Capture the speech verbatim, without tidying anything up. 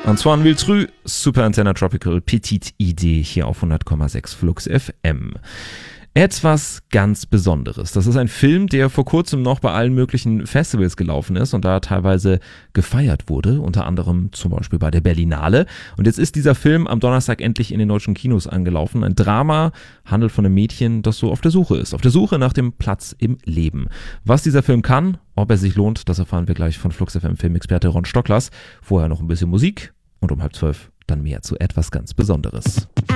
Antoine Viltru, Super Antenna Tropical, Petite Idee hier auf hundert Komma sechs Flux F M. Etwas ganz Besonderes. Das ist ein Film, der vor kurzem noch bei allen möglichen Festivals gelaufen ist und da teilweise gefeiert wurde, unter anderem zum Beispiel bei der Berlinale. Und jetzt ist dieser Film am Donnerstag endlich in den deutschen Kinos angelaufen. Ein Drama, handelt von einem Mädchen, das so auf der Suche ist, auf der Suche nach dem Platz im Leben. Was dieser Film kann, ob er sich lohnt, das erfahren wir gleich von Flux F M Filmexperte Ron Stocklers. Vorher noch ein bisschen Musik und um halb zwölf dann mehr zu etwas ganz Besonderes.